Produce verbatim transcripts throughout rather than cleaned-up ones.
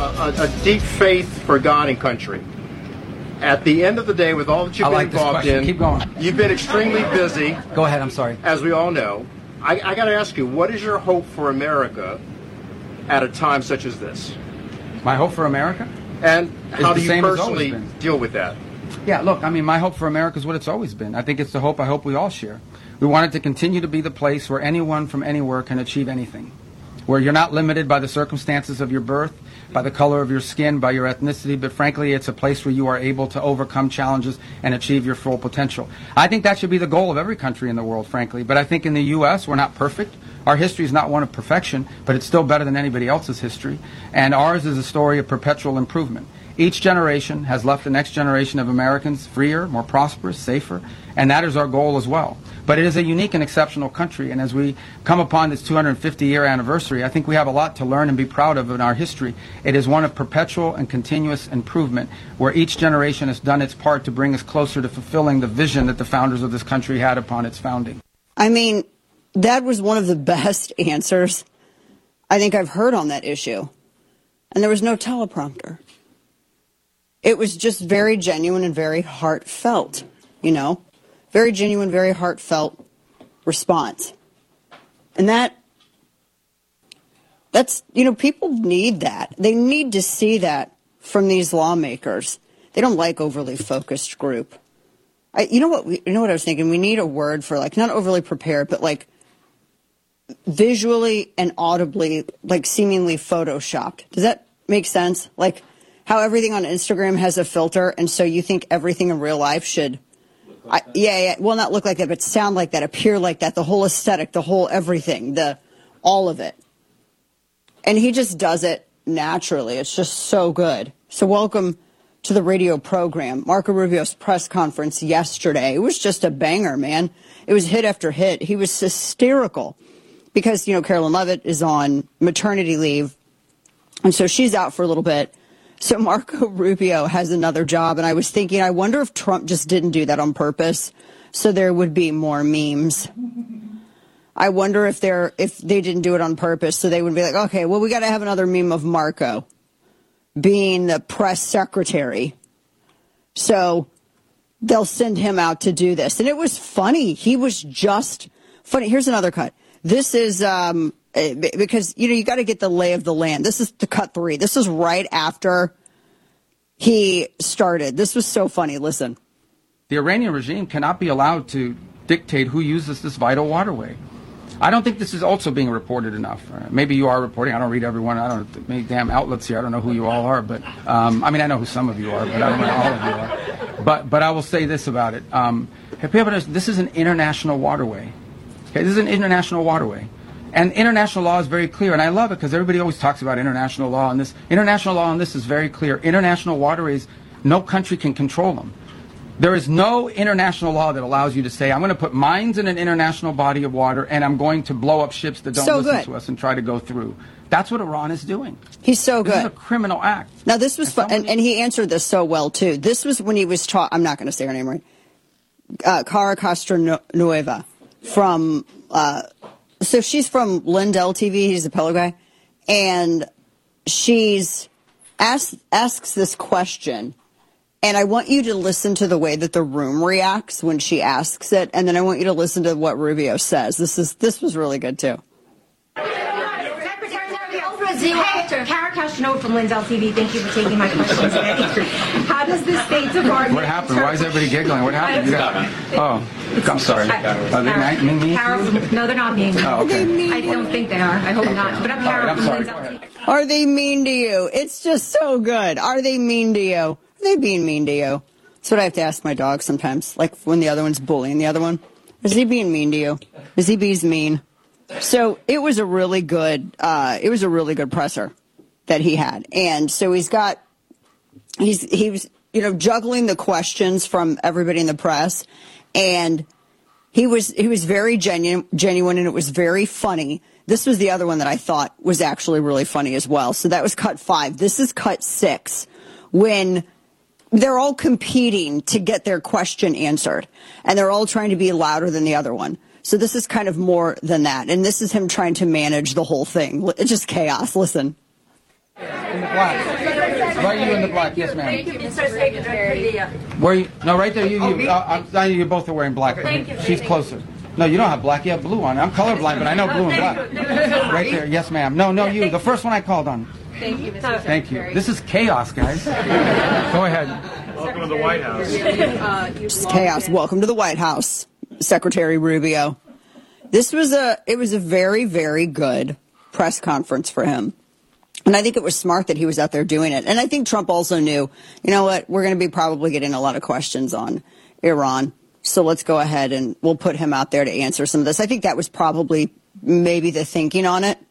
uh, a, a deep faith for God and country. At the end of the day, with all that you've I been like involved in, Keep going. You've been extremely busy. Go ahead, I'm sorry. As we all know. I, I got to ask you, what is your hope for America at a time such as this? My hope for America? And how do you same as personally always been. deal with that? Yeah, look, I mean, my hope for America is what it's always been. I think it's the hope I hope we all share. We want it to continue to be the place where anyone from anywhere can achieve anything, where you're not limited by the circumstances of your birth, by the color of your skin, by your ethnicity, but frankly, it's a place where you are able to overcome challenges and achieve your full potential. I think that should be the goal of every country in the world, frankly, but I think in the U S, we're not perfect. Our history is not one of perfection, but it's still better than anybody else's history, and ours is a story of perpetual improvement. Each generation has left the next generation of Americans freer, more prosperous, safer, and that is our goal as well. But it is a unique and exceptional country, and as we come upon this two hundred fifty year anniversary, I think we have a lot to learn and be proud of in our history. It is one of perpetual and continuous improvement, where each generation has done its part to bring us closer to fulfilling the vision that the founders of this country had upon its founding. I mean, that was one of the best answers I think I've heard on that issue. And there was no teleprompter. It was just very genuine and very heartfelt, you know, very genuine, very heartfelt response. And that, that's, you know, people need that. They need to see that from these lawmakers. They don't like overly focused group. I, you know what, we, you know what I was thinking? We need a word for, like, not overly prepared, but like visually and audibly, like seemingly photoshopped. Does that make sense? Like, how everything on Instagram has a filter, and so you think everything in real life should, like I, yeah, yeah, well, not look like that, but sound like that, appear like that, the whole aesthetic, the whole everything, the all of it. And he just does it naturally. It's just so good. So welcome to the radio program. Marco Rubio's press conference yesterday. It was just a banger, man. It was hit after hit. He was hysterical because, you know, Carolyn Levitt is on maternity leave, and so she's out for a little bit. So Marco Rubio has another job, and I was thinking, I wonder if Trump just didn't do that on purpose so there would be more memes. I wonder if they're if they didn't do it on purpose so they would be like, okay, well, we got to have another meme of Marco being the press secretary. So they'll send him out to do this. And it was funny. He was just funny. Here's another cut. This is um because, you know, you got to get the lay of the land. This is the cut three. This is right after he started. This was so funny. Listen. The Iranian regime cannot be allowed to dictate who uses this vital waterway. I don't think this is also being reported enough. Maybe you are reporting. I don't read everyone. I don't know many damn outlets here. I don't know who you all are. But, um, I mean, I know who some of you are, but I don't know all of you are. But, but I will say this about it. Um, this is an international waterway. Okay, this is an international waterway. And international law is very clear, and I love it because everybody always talks about international law, and this international law on this is very clear. International waterways, no country can control them. There is no international law that allows you to say, I'm going to put mines in an international body of water, and I'm going to blow up ships that don't so listen good. to us and try to go through. That's what Iran is doing. He's so this good. This is a criminal act. Now, this was fun, and, and he answered this so well, too. This was when he was taught, I'm not going to say her name right, uh, Cara Castronueva from... Uh, So she's from Lindell T V. He's a Pello guy. And she's asked, asks this question. And I want you to listen to the way that the room reacts when she asks it. And then I want you to listen to what Rubio says. This is this was really good, too. Cara Castronueva from Lindell T V. Thank you for taking my question today. How does the State Department... What happened? Why is everybody giggling? What happened? You got, oh, I'm sorry. Are they mean to you? No, they're not mean. Oh, okay. I don't think they are. I hope not. But I'm Cara right, from sorry. Lindell T V. Are they mean to you? It's just so good. Are they mean to you? Are they being mean to you? That's what I have to ask my dog sometimes. Like when the other one's bullying the other one. Is he being mean to you? Is he being mean? So it was a really good, uh, it was a really good presser that he had. And so he's got, he's, he was, you know, juggling the questions from everybody in the press. And he was, he was very genuine, genuine, and it was very funny. This was the other one that I thought was actually really funny as well. So that was cut five. This is cut six, when they're all competing to get their question answered. And they're all trying to be louder than the other one. So this is kind of more than that. And this is him trying to manage the whole thing. It's just chaos. Listen. What in the black. Right, you in the black. Yes, ma'am. Thank you, Mister Secretary. Where you? No, right there. You. you uh, I'm, I, you both are wearing black. Thank you. She's closer. No, you don't have black. You have blue on. I'm colorblind, but I know blue and black. Right there. Yes, ma'am. No, no, you. The first one I called on. Thank you, Mister Thank you. This is chaos, guys. Go ahead. Welcome to the White House. It's chaos. Welcome to the White House, Secretary Rubio. This was a, it was a very, very good press conference for him. And I think it was smart that he was out there doing it. And I think Trump also knew, you know what, we're going to be probably getting a lot of questions on Iran. So let's go ahead and we'll put him out there to answer some of this. I think that was probably maybe the thinking on it.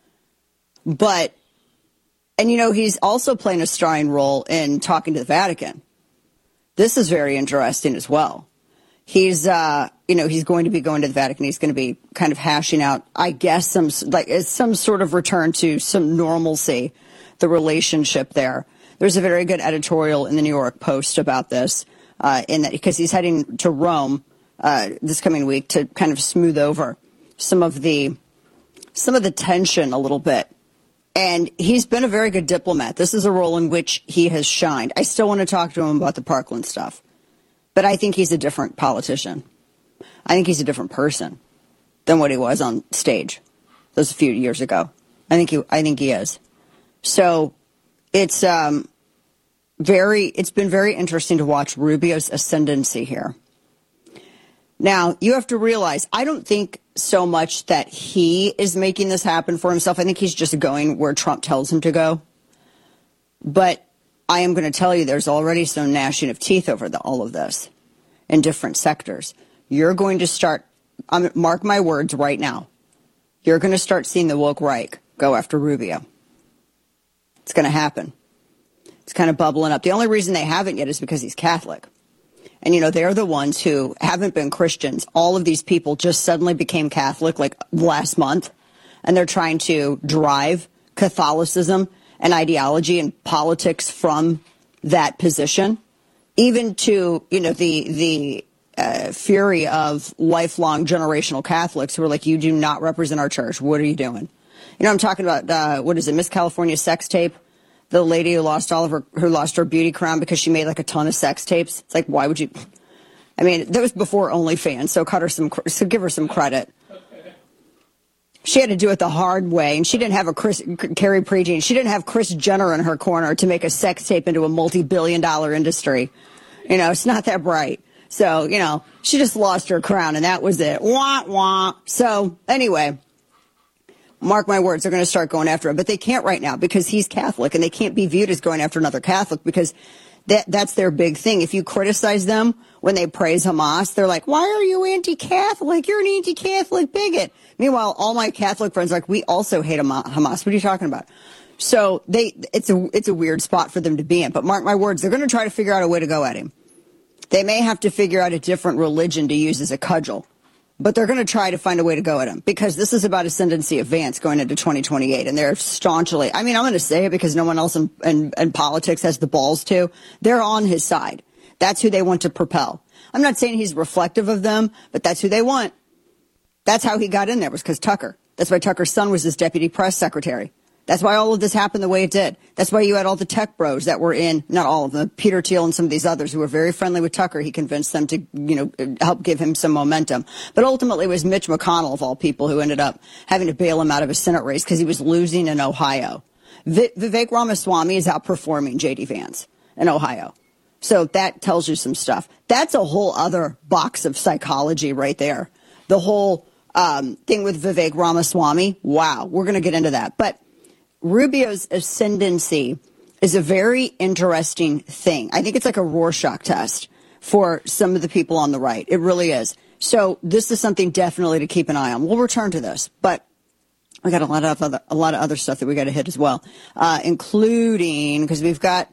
But, and you know, he's also playing a starring role in talking to the Vatican. This is very interesting as well. He's, uh, you know, he's going to be going to the Vatican. He's going to be kind of hashing out, I guess, some like some sort of return to some normalcy, the relationship there. There's a very good editorial in the New York Post about this, uh, in that because he's heading to Rome uh, this coming week to kind of smooth over some of the some of the tension a little bit. And he's been a very good diplomat. This is a role in which he has shined. I still want to talk to him about the Parkland stuff. But I think he's a different politician. I think he's a different person than what he was on stage those a few years ago. I think he, I think he is. So it's um, very, it's been very interesting to watch Rubio's ascendancy here. Now, you have to realize, I don't think so much that he is making this happen for himself. I think he's just going where Trump tells him to go. But I am going to tell you there's already some gnashing of teeth over the, all of this in different sectors. You're going to start, um, mark my words right now, you're going to start seeing the woke Reich go after Rubio. It's going to happen. It's kind of bubbling up. The only reason they haven't yet is because he's Catholic. And, you know, they're the ones who haven't been Christians. All of these people just suddenly became Catholic like last month. And they're trying to drive Catholicism and ideology and politics from that position, even to, you know, the the uh, fury of lifelong generational Catholics who are like, you do not represent our church. What are you doing? You know, I'm talking about, uh, what is it, Miss California sex tape? The lady who lost all of her, who lost her beauty crown because she made like a ton of sex tapes. It's like, why would you? I mean, that was before OnlyFans, so cut her some, so give her some credit. She had to do it the hard way, and she didn't have a Chris, Carrie Prejean. She didn't have Kris Jenner in her corner to make a sex tape into a multi-billion dollar industry. You know, it's not that bright. So, you know, she just lost her crown, and that was it. Wah, wah. So, anyway, mark my words, they're going to start going after him. But they can't right now because he's Catholic, and they can't be viewed as going after another Catholic because that that's their big thing. If you criticize them when they praise Hamas, they're like, why are you anti-Catholic? You're an anti-Catholic bigot. Meanwhile, all my Catholic friends are like, we also hate Hamas. What are you talking about? So they, it's a, it's a weird spot for them to be in. But mark my words, they're going to try to figure out a way to go at him. They may have to figure out a different religion to use as a cudgel. But they're going to try to find a way to go at him because this is about ascendancy of Vance going into twenty twenty-eight. And they're staunchly, I mean, I'm going to say it because no one else in, in, in politics has the balls to. They're on his side. That's who they want to propel. I'm not saying he's reflective of them, but that's who they want. That's how he got in there, was because Tucker. That's why Tucker's son was his deputy press secretary. That's why all of this happened the way it did. That's why you had all the tech bros that were in, not all of them, Peter Thiel and some of these others who were very friendly with Tucker. He convinced them to, you know, help give him some momentum. But ultimately it was Mitch McConnell, of all people, who ended up having to bail him out of a Senate race because he was losing in Ohio. V- Vivek Ramaswamy is outperforming J D Vance in Ohio. So that tells you some stuff. That's a whole other box of psychology right there. The whole um, thing with Vivek Ramaswamy. Wow, we're going to get into that. But Rubio's ascendancy is a very interesting thing. I think it's like a Rorschach test for some of the people on the right. It really is. So this is something definitely to keep an eye on. We'll return to this, but we got a lot of other, a lot of other stuff that we got to hit as well, uh, including because we've got.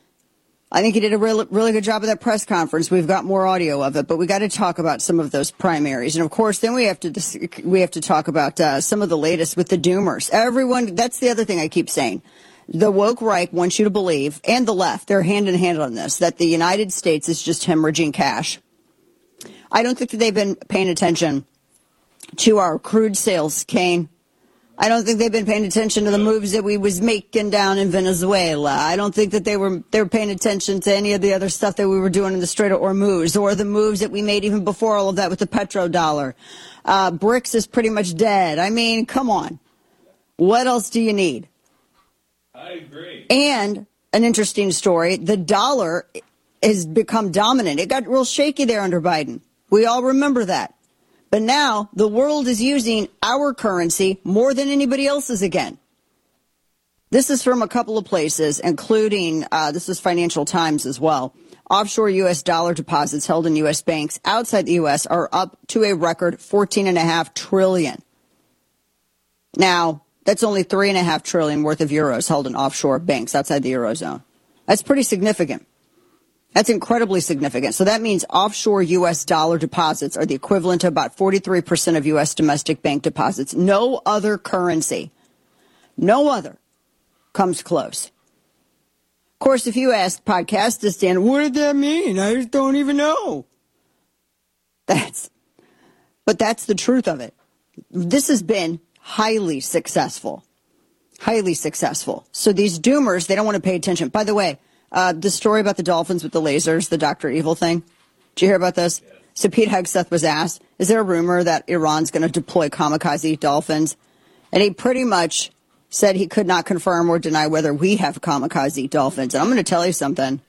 I think he did a really, really good job of that press conference. We've got more audio of it, but we got to talk about some of those primaries. And of course, then we have to, we have to talk about uh, some of the latest with the doomers. Everyone, that's the other thing I keep saying. The woke right wants you to believe, and the left, they're hand in hand on this, that the United States is just hemorrhaging cash. I don't think that they've been paying attention to our crude sales, Kane. I don't think they've been paying attention to the moves that we was making down in Venezuela. I don't think that they were they were paying attention to any of the other stuff that we were doing in the Strait of Hormuz or the moves that we made even before all of that with the petrodollar. Uh, BRICS is pretty much dead. I mean, come on. What else do you need? I agree. And an interesting story, the dollar has become dominant. It got real shaky there under Biden. We all remember that. But now the world is using our currency more than anybody else's again. This is from a couple of places, including, uh, this is Financial Times as well. Offshore U S dollar deposits held in U S banks outside the U S are up to a record fourteen point five trillion dollars. Now, that's only three point five trillion dollars worth of euros held in offshore banks outside the Eurozone. That's pretty significant. That's incredibly significant. So that means offshore U S dollar deposits are the equivalent to about forty-three percent of U S domestic bank deposits. No other currency, no other, comes close. Of course, if you ask Podcastistan, Dan, what did that mean? I just don't even know. That's, but that's the truth of it. This has been highly successful, highly successful. So these doomers, they don't want to pay attention. By the way, Uh, the story about the dolphins with the lasers, the Doctor Evil thing. Did you hear about this? Yes. So Pete Hegseth was asked, is there a rumor that Iran's going to deploy kamikaze dolphins? And he pretty much said he could not confirm or deny whether we have kamikaze dolphins. And I'm going to tell you something.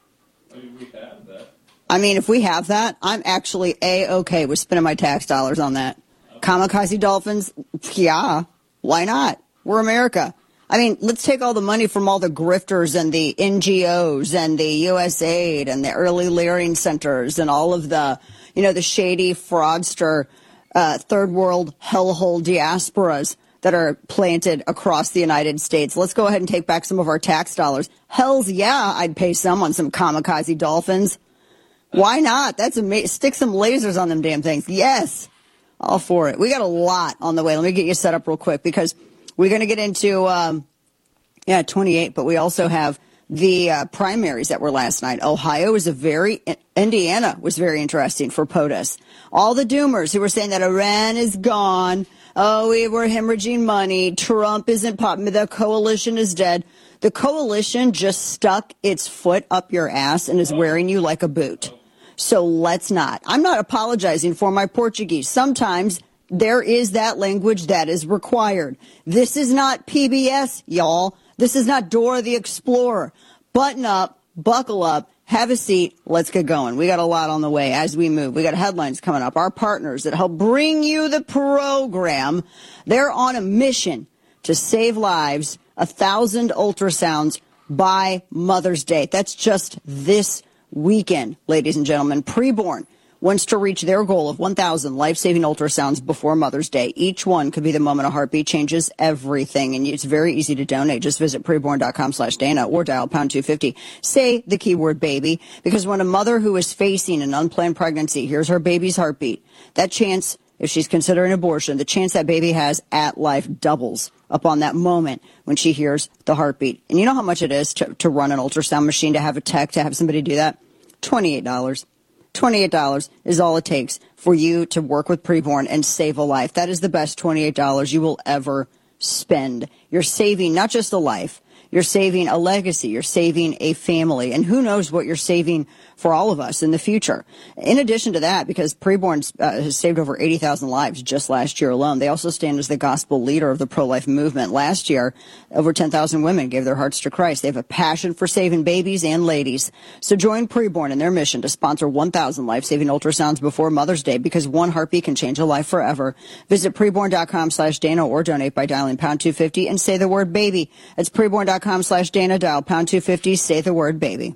I mean, we have that. I mean, if we have that, I'm actually A-okay with spending my tax dollars on that. Okay. Kamikaze dolphins, yeah, why not? We're America. I mean, let's take all the money from all the grifters and the N G Os and the U S A I D and the early learning centers and all of the, you know, the shady fraudster uh, third world hellhole diasporas that are planted across the United States. Let's go ahead and take back some of our tax dollars. Hell's yeah, I'd pay some on some kamikaze dolphins. Why not? That's amazing. Stick some lasers on them damn things. Yes, all for it. We got a lot on the way. Let me get you set up real quick because we're going to get into, um, yeah, twenty-eight, but we also have the uh, primaries that were last night. Ohio was a very, Indiana was very interesting for POTUS. All the doomers who were saying that Iran is gone, oh, we were hemorrhaging money, Trump isn't popping, the coalition is dead. The coalition just stuck its foot up your ass and is wearing you like a boot. So let's not. I'm not apologizing for my Portuguese. Sometimes there is that language that is required. This is not P B S, y'all. This is not Dora the Explorer. Button up, buckle up, have a seat. Let's get going. We got a lot on the way as we move. We got headlines coming up. Our partners that help bring you the program, they're on a mission to save lives, a thousand ultrasounds by Mother's Day. That's just this weekend, ladies and gentlemen. Preborn wants to reach their goal of one thousand life-saving ultrasounds before Mother's Day. Each one could be the moment a heartbeat changes everything. And it's very easy to donate. Just visit preborn.com slash Dana or dial pound two fifty. Say the keyword baby, because when a mother who is facing an unplanned pregnancy hears her baby's heartbeat, that chance, if she's considering abortion, the chance that baby has at life doubles upon that moment when she hears the heartbeat. And you know how much it is to, to run an ultrasound machine, to have a tech, to have somebody do that? twenty-eight dollars. twenty-eight dollars is all it takes for you to work with Preborn and save a life. That is the best twenty-eight dollars you will ever spend. You're saving not just a life, you're saving a legacy, you're saving a family, and who knows what you're saving for all of us in the future. In addition to that, because Preborn uh, has saved over eighty thousand lives just last year alone, they also stand as the gospel leader of the pro-life movement. Last year, over ten thousand women gave their hearts to Christ. They have a passion for saving babies and ladies. So join Preborn in their mission to sponsor one thousand life-saving ultrasounds before Mother's Day, because one heartbeat can change a life forever. Visit preborn.com slash Dana or donate by dialing pound two fifty and say the word baby. That's preborn.com slash Dana. Dial pound two fifty, say the word baby.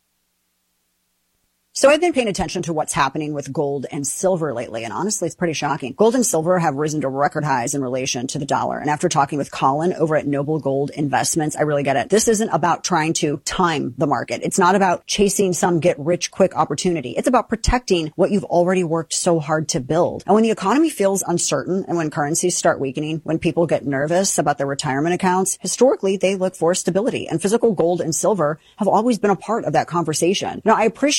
So I've been paying attention to what's happening with gold and silver lately, and honestly, it's pretty shocking. Gold and silver have risen to record highs in relation to the dollar. And after talking with Colin over at Noble Gold Investments, I really get it. This isn't about trying to time the market. It's not about chasing some get-rich-quick opportunity. It's about protecting what you've already worked so hard to build. And when the economy feels uncertain and when currencies start weakening, when people get nervous about their retirement accounts, historically, they look for stability. And physical gold and silver have always been a part of that conversation. Now, I appreciate, I think,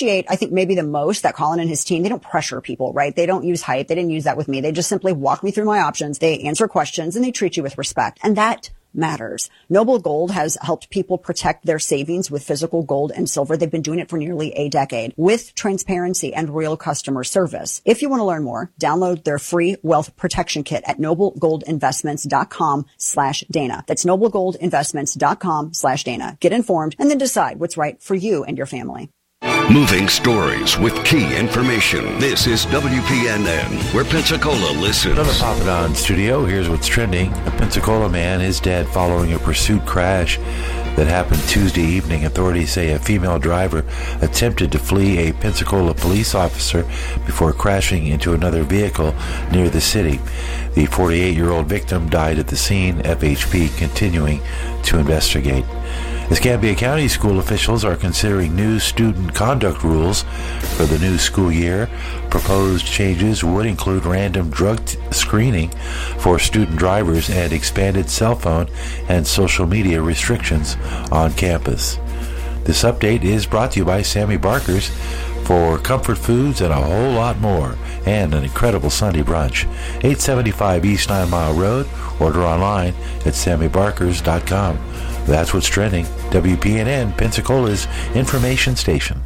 think maybe the most that Colin and his team, they don't pressure people, right? They don't use hype. They didn't use that with me. They just simply walk me through my options. They answer questions and they treat you with respect. And that matters. Noble Gold has helped people protect their savings with physical gold and silver. They've been doing it for nearly a decade with transparency and real customer service. If you want to learn more, download their free wealth protection kit at noblegoldinvestments.com slash Dana. That's noblegoldinvestments.com slash Dana. Get informed and then decide what's right for you and your family. Moving stories with key information. This is W P N N, where Pensacola listens. Another Papadon studio. Here's what's trending. A Pensacola man is dead following a pursuit crash that happened Tuesday evening. Authorities say a female driver attempted to flee a Pensacola police officer before crashing into another vehicle near the city. The forty-eight-year-old victim died at the scene. F H P continuing to investigate. Escambia County school officials are considering new student conduct rules for the new school year. Proposed changes would include random drug t- screening for student drivers and expanded cell phone and social media restrictions on campus. This update is brought to you by Sammy Barker's for comfort foods and a whole lot more, and an incredible Sunday brunch. eight seventy-five East Nine Mile Road. Order online at sammy barkers dot com. That's what's trending. W P N N, Pensacola's information station.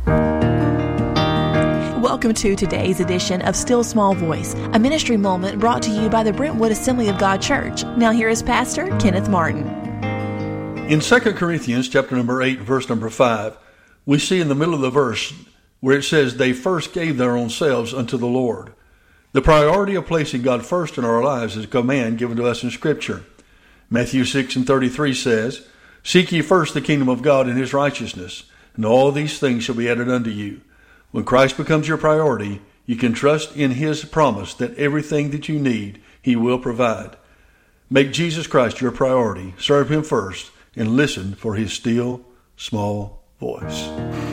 Welcome to today's edition of Still Small Voice, a ministry moment brought to you by the Brentwood Assembly of God Church. Now here is Pastor Kenneth Martin. In Second Corinthians chapter number eight, verse number five, we see in the middle of the verse where it says, they first gave their own selves unto the Lord. The priority of placing God first in our lives is a command given to us in Scripture. Matthew six and thirty-three says, seek ye first the kingdom of God and his righteousness, and all these things shall be added unto you. When Christ becomes your priority, you can trust in his promise that everything that you need, he will provide. Make Jesus Christ your priority, serve him first, and listen for his still, small voice.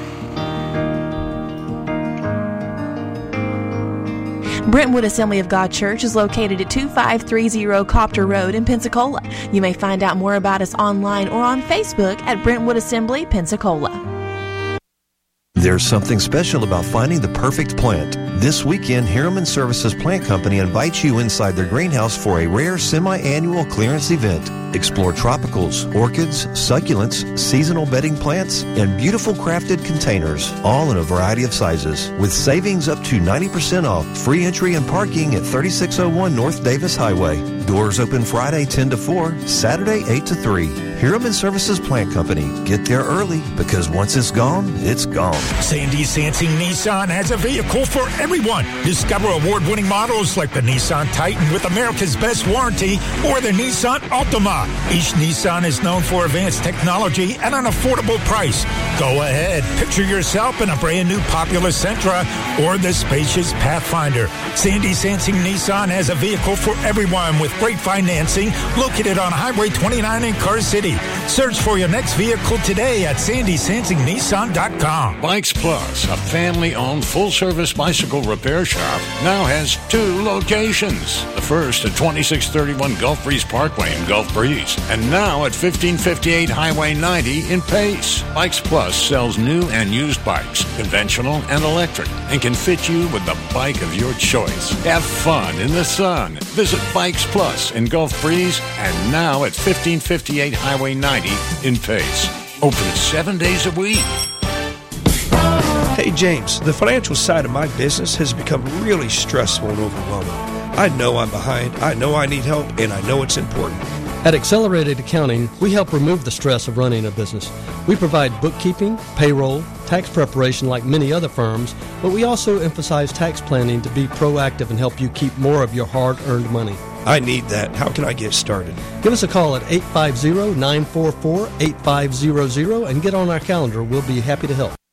Brentwood Assembly of God Church is located at two five three zero Copter Road in Pensacola. You may find out more about us online or on Facebook at Brentwood Assembly, Pensacola. There's something special about finding the perfect plant. This weekend, Harriman Services Plant Company invites you inside their greenhouse for a rare semi-annual clearance event. Explore tropicals, orchids, succulents, seasonal bedding plants, and beautiful crafted containers, all in a variety of sizes. With savings up to ninety percent off, free entry and parking at thirty-six oh one North Davis Highway. Doors open Friday ten to four, Saturday eight to three. Harriman Services Plant Company. Get there early, because once it's gone, it's gone. Sandy Sansing Nissan has a vehicle for everyone. Discover award-winning models like the Nissan Titan with America's best warranty or the Nissan Altima. Each Nissan is known for advanced technology at an affordable price. Go ahead, picture yourself in a brand new popular Sentra or the spacious Pathfinder. Sandy Sansing Nissan has a vehicle for everyone with great financing located on Highway twenty-nine in Car City. Search for your next vehicle today at sandy sansing nissan dot com. Bikes Plus, a family-owned full-service bicycle repair shop, now has two locations. The first at twenty-six thirty-one Gulf Breeze Parkway in Gulf Breeze, and now at fifteen fifty-eight Highway ninety in Pace. Bikes Plus sells new and used bikes, conventional and electric, and can fit you with the bike of your choice. Have fun in the sun. Visit Bikes Plus in Gulf Breeze, and now at fifteen fifty-eight Highway ninety in Pace. Open seven days a week. Hey James, the financial side of my business has become really stressful and overwhelming. I know I'm behind, I know I need help, and I know it's important. At Accelerated Accounting, we help remove the stress of running a business. We provide bookkeeping, payroll, tax preparation like many other firms, but we also emphasize tax planning to be proactive and help you keep more of your hard-earned money. I need that. How can I get started? Give us a call at eight five zero, nine four four, eight five zero zero and get on our calendar. We'll be happy to help.